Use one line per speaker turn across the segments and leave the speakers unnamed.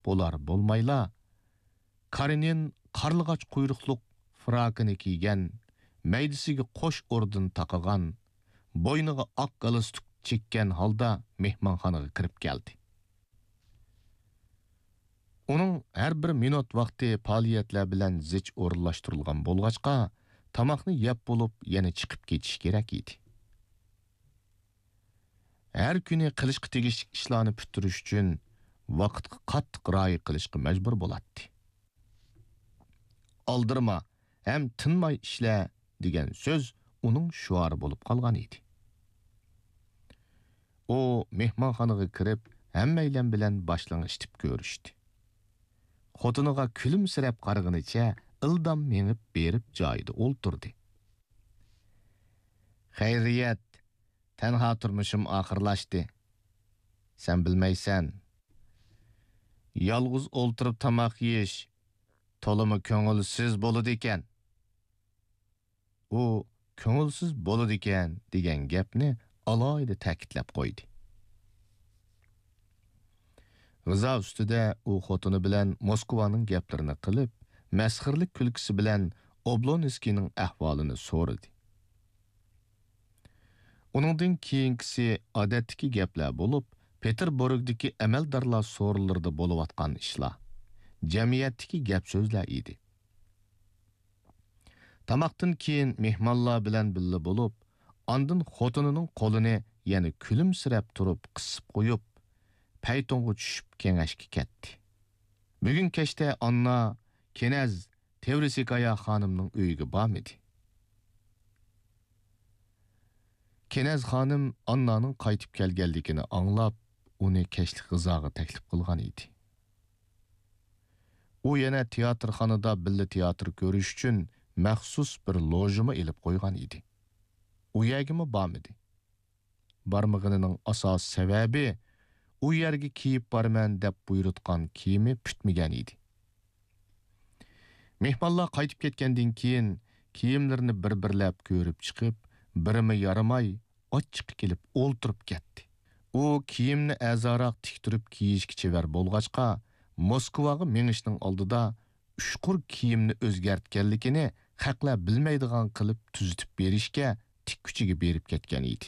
bo'lar bo'lmayla Karenin qarlıqaç quyruqluq frakini kiygan, maydisiga qo'sh o'rdin taqagan, bo'yniga oq galstuk chekkan holda mehmonxonaga kirib keldi. Uning har bir minut vaqti faoliyatlar bilan zich o'rinlashtirilgan bo'lg'achqa, tamoqni yeb bo'lib, yana chiqib ketish kerak edi. Har kuni qilishga tegishli ishlarni bitirish uchun vaqtga qattiq rioya qilishga majbur bo'ladi. Aldırma, hem tinmay ishla degan so'z uning shuari bo'lib qolgan edi. O mehmonxonaga kirib, hammaylar bilan boshlang'ich tip ko'rishdi. Xotiniga kulimsirab qarag'inicha ildam mengib berib joyida o'ltirdi. Xayriyat, tanha turmushim oxirlashdi. Sen bilmaysan. Yolg'iz o'ltirib tamoq yeyish tolimi ko'ngilsiz bo'ladi ekan. U ko'ngilsiz bo'ladi ekan degan gapni alohida ta'kidlab qo'ydi. G'izo ustida u xotini bilan Moskvaning gaplarini qilib, masxirlik kulkisi bilan Oblonskining ahvolini so'radi. Uningdan keyingisi odatdagi gaplar bo'lib, Peterburgdagi amaldorlar so'rinlarida bo'layotgan ishlar, jamiyatdagi gap so'zlar edi. Tamoqdan keyin mehmonlar bilan birga bo'lib, ondan xotinining qo'lini yana kulimsirab turib qisib qo'yib, paytonga tushib kengashga ketdi. Bugun kechda Anna Kenaz Tevrisikaya xonimning uyiga bormadi. Kenaz xonim Annaning qaytib kelganligini anglab, uni kechlik g'izoga taklif qilgan edi. U yana teatrxonada birga teatr ko'rish uchun maxsus bir lojima ilib qo'ygan edi. U yerga bormadi. Barmag'ining asos sababi u yerga kiyib borman deb buyurtgan kiyimi bitmagan edi. Mehmonlar qaytib ketgandan keyin kiyimlarini bir-birlab ko'rib chiqib, birimi yaramay ochiq kelib o'ltirib ketdi. U kiyimni azoroq tiktirib kiyishga chevar bo'lg'achqa, Moskvaga menishning oldida ushqur kiyimni o'zgartganligini haqla bilmaydigan qilib tuzitib berishga tik kuchiga berib ketgan edi.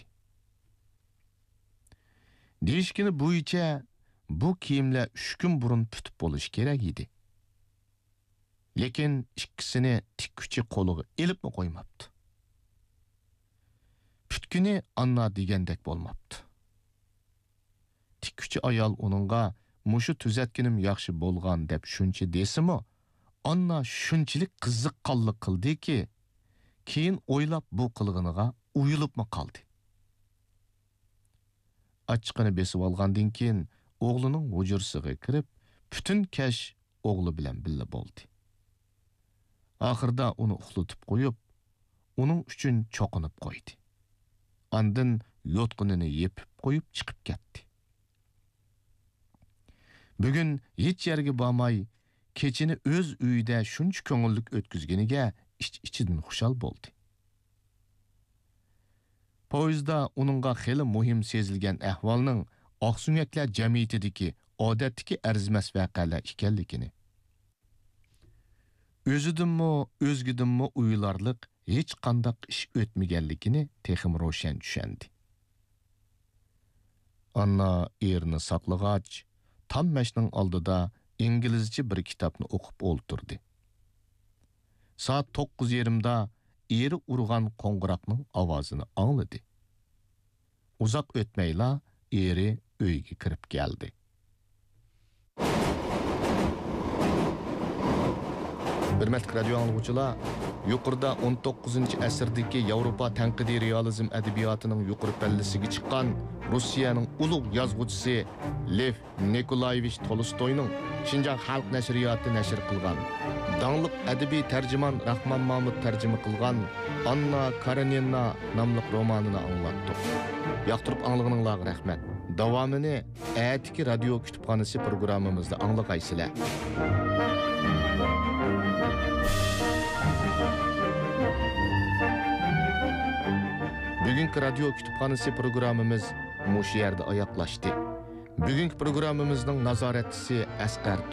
Deyishkini bo'yicha bu kiyimlar 3 kun burun tutib bo'lish kerak edi. Lekin ikkisini tik kuchi qo'liga elibmi qo'ymabdi. Putkuni Anna degandek bo'lmabdi. Tik kuchi ayol uningga mushu tuzatkinim yaxshi bo'lgan deb shuncha desimi, Anna shunchalik qiziqqonlik qildiki, keyin o'ylab bu qilg'iniga uyilibmi qoldi. Açqini besib olgandan keyin o'g'lining hujursiga kirib, butun kash o'g'li bilan birga bo'ldi. Oxirda uni uxlatib qo'yib, uning uchun cho'qinib qo'ydi. Ondan yotqinini yepib qo'yib chiqib ketdi. Bugun hech yerga bormay, kechini o'z uyida shuncha ko'ngillik o'tkazganiga ichidan xushal bo'ldi. Poyezdda uningga xeli muhim sezilgan ahvolning oqsunyaklar jamiyatidagi odatdagi arzimas voqealar ekanligini, o'zidinmi, o'zgidinmi uylarlik hech qanday ish o'tmaganligini texim ro'shan tushundi. Anna erini saqlag'ach, tam mashning oldida inglizcha bir kitobni o'qib o'ltirdi. Soat 9:30da eri urgan qo'ng'iroqning ovozini angladi. Uzoq o'tmayla eri uyga kirib keldi. Hurmatli radio anglovchilar, yuqorida 19-asrdagi Yevropa tanqidiy realizm adabiyotining yuqori pallasiga chiqqan Rossiyaning ulug' yozuvchisi Lev Nikolayevich Tolstoyning Xinjiang xalq nashriyoti nashr qilgan, dаңlıq adabiy tarjimon Rahmon Mahmud tarjima qilgan Anna Karenina nomli romanini anglatdik. Yoqtirib anglag'ininglarga rahmat. Davomini atiki radio kutubxonasi programmamizda anglag'aysizlar. Bugungi radio kutubxonasi programmamiz mush yerda oyoqlashdi. Bugungi programmamizning nazoratchisi Asqar